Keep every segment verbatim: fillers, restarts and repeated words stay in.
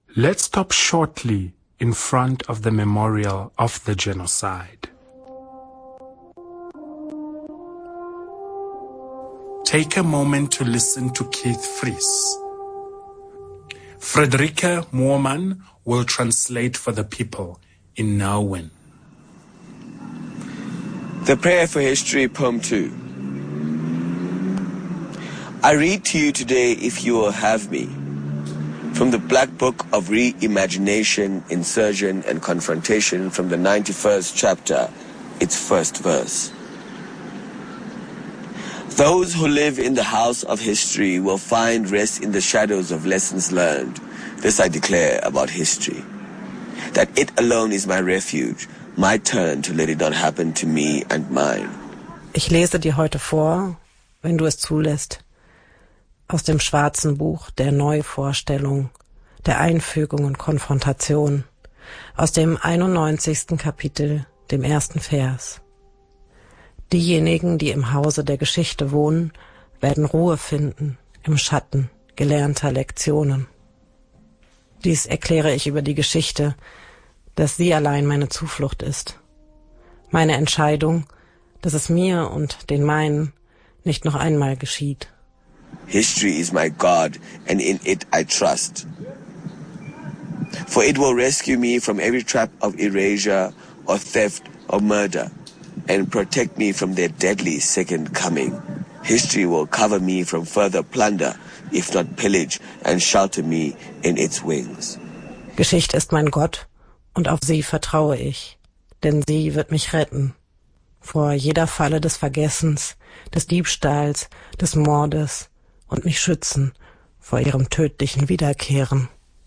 Let's stop shortly in front of the memorial of the genocide. Take a moment to listen to Keith Fries. Friederike Moorman will translate for the people in Norway. The Prayer for History, Poem two. I read to you today, if you will have me, from the Black Book of Reimagination, Insurgence and Confrontation, from the ninety-first chapter, its first verse. Those who live in the house of history will find rest in the shadows of lessons learned. This I declare about history, that it alone is my refuge, my turn to let it not happen to me and mine. Ich lese dir heute vor, wenn du es zulässt, aus dem schwarzen Buch der Neuvorstellung, der Einfügung und Konfrontation, aus dem einundneunzigsten Kapitel, dem ersten Vers. Diejenigen, die im Hause der Geschichte wohnen, werden Ruhe finden im Schatten gelernter Lektionen. Dies erkläre ich über die Geschichte, dass sie allein meine Zuflucht ist. Meine Entscheidung, dass es mir und den meinen nicht noch einmal geschieht. History is my God, and in it I trust. For it will rescue me from every trap of erasure or theft or murder, and protect me from their deadly second coming. History will cover me from further plunder, if not pillage, and shelter me in its wings. Geschichte ist mein Gott, und auf sie vertraue ich, denn sie wird mich retten. Vor jeder Falle des Vergessens, des Diebstahls, des Mordes und mich schützen vor ihrem tödlichen Wiederkehren.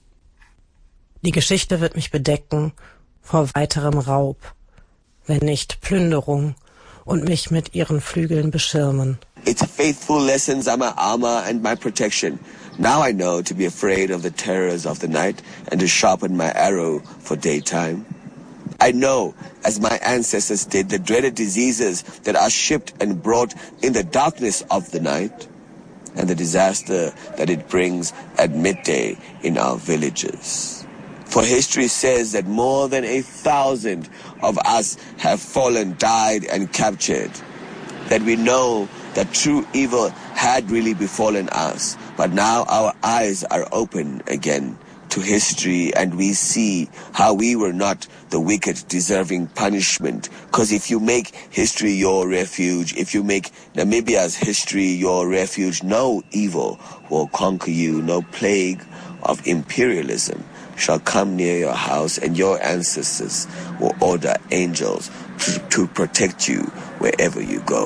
Die Geschichte wird mich bedecken vor weiterem Raub, wenn nicht Plünderung, und mich mit ihren Flügeln beschirmen. Its faithful lessons are my armor and my protection. Now I know to be afraid of the terrors of the night and to sharpen my arrow for daytime. I know, as my ancestors did, the dreaded diseases that are shipped and brought in the darkness of the night, and the disaster that it brings at midday in our villages. For history says that more than a thousand of us have fallen, died, and captured. That we know that true evil had really befallen us. But now our eyes are open again to history, and we see how we were not the wicked deserving punishment. Because if you make history your refuge, if you make Namibia's history your refuge, no evil will conquer you, no plague of imperialism shall come near your house, and your ancestors will order angels to, to protect you wherever you go.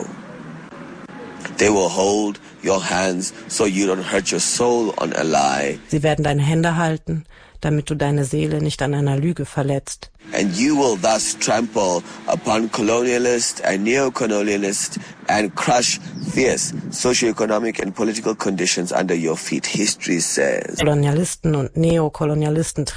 They will hold your hands so you don't hurt your soul on a lie. Sie werden deine Hände halten, damit du deine Seele nicht an einer Lüge verletzt. And you will thus trample upon colonialist and neo-colonialist and crush fierce socioeconomic and political conditions under your feet. History says. Kolonialisten und Neokolonialisten